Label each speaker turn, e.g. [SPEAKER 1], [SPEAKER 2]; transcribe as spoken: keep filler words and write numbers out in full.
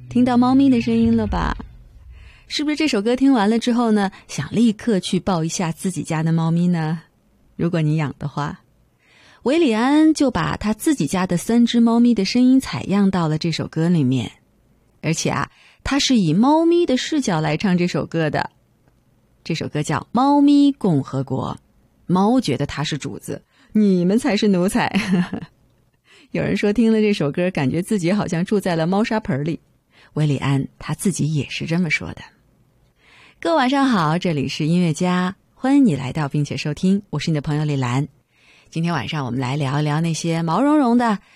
[SPEAKER 1] 听到猫咪的声音了吧？是不是这首歌听完了之后呢，想立刻去抱一下自己家的猫咪呢？如果你养的话，韦礼安就把他自己家的三只猫咪的声音采样到了这首歌里面，而且啊，他是以猫咪的视角来唱这首歌的。这首歌叫《猫咪共和国》，猫觉得它是主子，你们才是奴才。有人说听了这首歌，感觉自己好像住在了猫砂盆里。韦礼安他自己也是这么说的。各位晚上好，这里是音乐家，欢迎你来到并且收听，我是你的朋友李兰。今天晚上我们来聊一聊那些毛茸茸的